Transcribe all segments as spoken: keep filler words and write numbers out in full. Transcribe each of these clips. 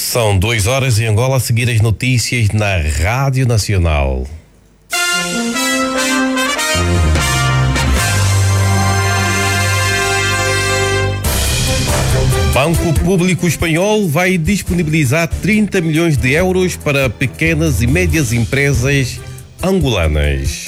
São duas horas em Angola, a seguir as notícias na Rádio Nacional. Banco Público Espanhol vai disponibilizar trinta milhões de euros para pequenas e médias empresas angolanas.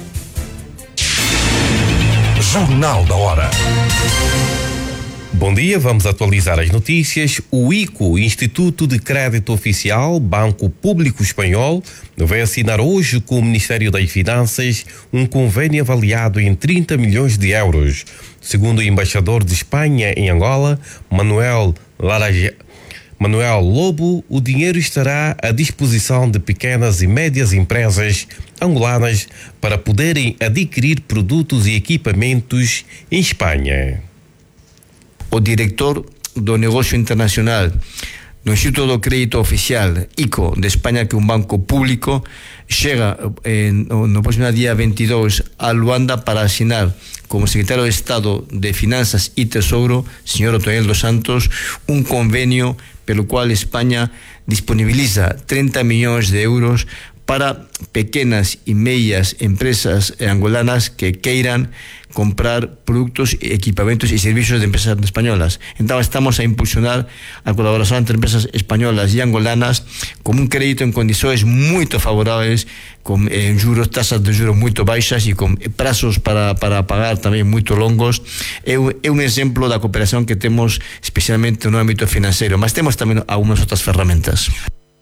Jornal da Hora. Bom dia, vamos atualizar as notícias. O I C O, Instituto de Crédito Oficial, Banco Público Espanhol, vai assinar hoje com o Ministério das Finanças um convênio avaliado em trinta milhões de euros. Segundo o embaixador de Espanha em Angola, Manuel Laraja, Manuel Lobo, o dinheiro estará à disposição de pequenas e médias empresas angolanas para poderem adquirir produtos e equipamentos em Espanha. O diretor do Negócio Internacional do Instituto do Crédito Oficial, I C O, de Espanha, que é um banco público, chega eh, no próximo dia vinte e dois a Luanda para assinar como secretário de Estado de Finanças e Tesouro, senhor Otoniel dos Santos, um convênio pelo qual Espanha disponibiliza trinta milhões de euros para pequenas e médias empresas angolanas que queiram comprar produtos, equipamentos e servicios de empresas españolas. Então estamos a impulsionar a colaboração entre empresas espanholas e angolanas com um crédito em condições muito favoráveis, com eh, juros, taxas de juros muito baixas e com prazos para, para pagar também muito longos. É, é um exemplo da cooperação que temos especialmente no âmbito financeiro, mas temos também algumas outras ferramentas.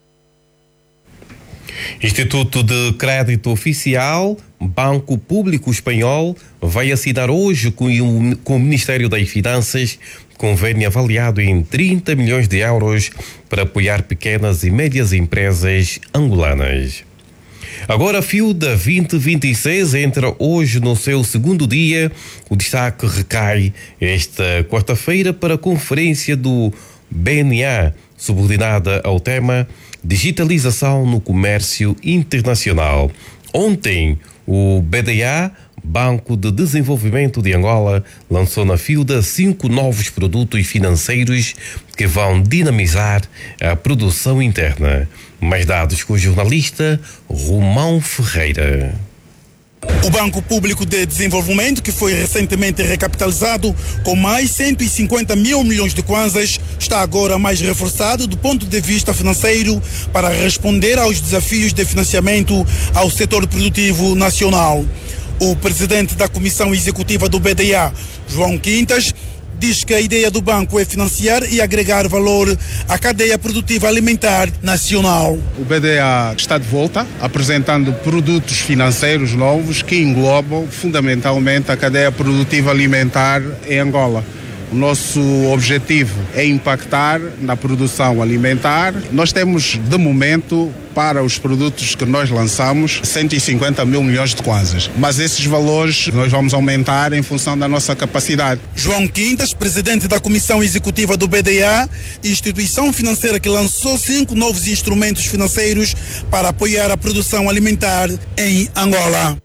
Instituto de Crédito Oficial, Banco Público Espanhol, vai assinar hoje com o, com o Ministério das Finanças convênio avaliado em trinta milhões de euros para apoiar pequenas e médias empresas angolanas. Agora, a Fiuda vinte vinte e seis entra hoje no seu segundo dia. O destaque recai esta quarta-feira para a conferência do B N A, subordinada ao tema Digitalização no Comércio Internacional. Ontem, o B D A, Banco de Desenvolvimento de Angola, lançou na Fiuda cinco novos produtos financeiros que vão dinamizar a produção interna. Mais dados com o jornalista Romão Ferreira. O Banco Público de Desenvolvimento, que foi recentemente recapitalizado com mais cento e cinquenta mil milhões de kwanzas, está agora mais reforçado do ponto de vista financeiro para responder aos desafios de financiamento ao setor produtivo nacional. O presidente da Comissão Executiva do B D A, João Quintas, diz que a ideia do banco é financiar e agregar valor à cadeia produtiva alimentar nacional. O B D A está de volta, apresentando produtos financeiros novos que englobam fundamentalmente a cadeia produtiva alimentar em Angola. O nosso objetivo é impactar na produção alimentar. Nós temos, de momento, para os produtos que nós lançamos, cento e cinquenta mil milhões de kwanzas. Mas esses valores nós vamos aumentar em função da nossa capacidade. João Quintas, presidente da Comissão Executiva do B D A, instituição financeira que lançou cinco novos instrumentos financeiros para apoiar a produção alimentar em Angola.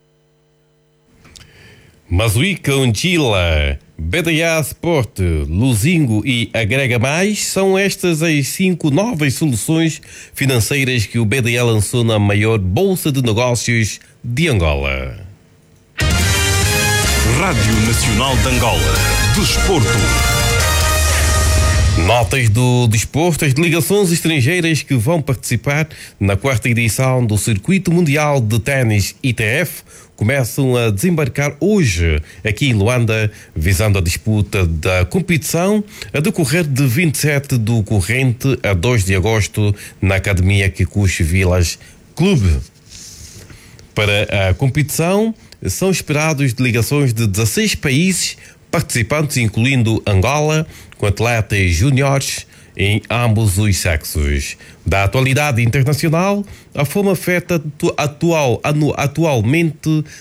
Mazuíca, Unchila, B D A Sport, Luzingo e Agrega Mais são estas as cinco novas soluções financeiras que o B D A lançou na maior bolsa de negócios de Angola. Rádio Nacional de Angola. Desporto. Notas do desporto. As delegações estrangeiras que vão participar na quarta edição do Circuito Mundial de Ténis I T F começam a desembarcar hoje aqui em Luanda, visando a disputa da competição a decorrer de vinte e sete do corrente a dois de agosto na Academia Kikuchi Village Clube. Para a competição são esperados delegações de dezesseis países participantes, incluindo Angola, com atletas júniores em ambos os sexos. Da atualidade internacional, a FOMA afeta atual, anu, atualmente